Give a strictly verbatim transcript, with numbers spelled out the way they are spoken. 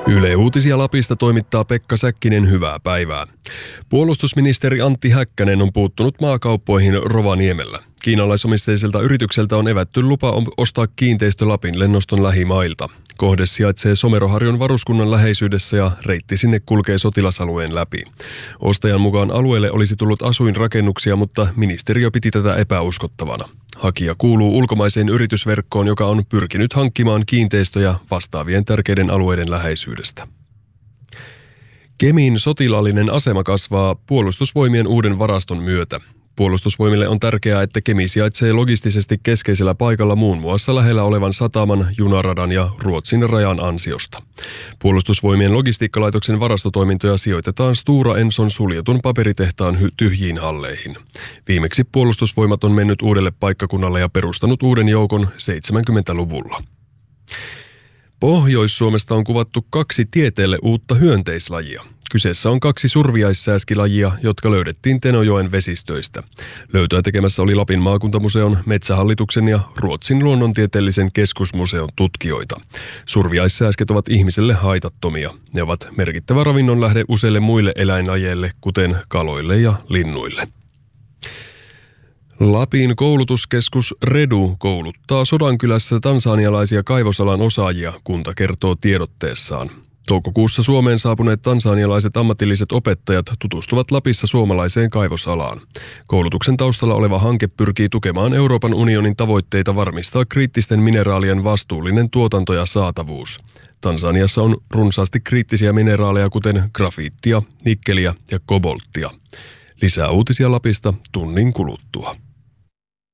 Yle Uutisia Lapista toimittaa Pekka Säkkinen, hyvää päivää. Puolustusministeri Antti Häkkänen on puuttunut maakauppoihin Rovaniemellä. Kiinalaisomisteisella yritykseltä on evätty lupa ostaa kiinteistö Lapin lennoston lähimailta. Kohde sijaitsee Someroharjun varuskunnan läheisyydessä ja reitti sinne kulkee sotilasalueen läpi. Ostajan mukaan alueelle olisi tullut asuinrakennuksia, mutta ministeriö piti tätä epäuskottavana. Hakija kuuluu ulkomaiseen yritysverkkoon, joka on pyrkinyt hankkimaan kiinteistöjä vastaavien tärkeiden alueiden läheisyydestä. Kemin sotilaallinen asema kasvaa Puolustusvoimien uuden varaston myötä. Puolustusvoimille on tärkeää, että Kemi sijaitsee logistisesti keskeisellä paikalla muun muassa lähellä olevan sataman, junaradan ja Ruotsin rajan ansiosta. Puolustusvoimien logistiikkalaitoksen varastotoimintoja sijoitetaan Stora Enson suljetun paperitehtaan tyhjiin halleihin. Viimeksi Puolustusvoimat on mennyt uudelle paikkakunnalle ja perustanut uuden joukon seitsemänkymmentäluvulla. Pohjois-Suomesta on kuvattu kaksi tieteelle uutta hyönteislajia. Kyseessä on kaksi surviaissääskilajia, jotka löydettiin Tenojoen vesistöistä. Löytöä tekemässä oli Lapin maakuntamuseon, Metsähallituksen ja Ruotsin luonnontieteellisen keskusmuseon tutkijoita. Surviaissääsket ovat ihmiselle haitattomia. Ne ovat merkittävä ravinnon lähde useille muille eläinlajeille, kuten kaloille ja linnuille. Lapin koulutuskeskus Redu kouluttaa Sodankylässä tansanialaisia kaivosalan osaajia, kunta kertoo tiedotteessaan. Toukokuussa Suomeen saapuneet tansanialaiset ammatilliset opettajat tutustuvat Lapissa suomalaiseen kaivosalaan. Koulutuksen taustalla oleva hanke pyrkii tukemaan Euroopan unionin tavoitteita varmistaa kriittisten mineraalien vastuullinen tuotanto ja saatavuus. Tansaniassa on runsaasti kriittisiä mineraaleja, kuten grafiittia, nikkeliä ja kobolttia. Lisää uutisia Lapista tunnin kuluttua.